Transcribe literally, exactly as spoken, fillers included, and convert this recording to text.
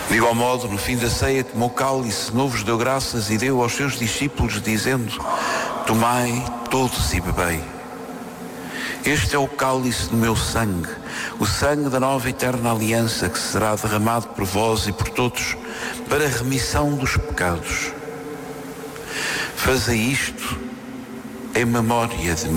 De igual modo, no fim da ceia, tomou cálice novo, vos deu graças e deu aos seus discípulos, dizendo: tomai todos e bebei. Este é o cálice do meu sangue, o sangue da nova e eterna aliança, que será derramado por vós e por todos para a remissão dos pecados. Fazei isto em memória de mim.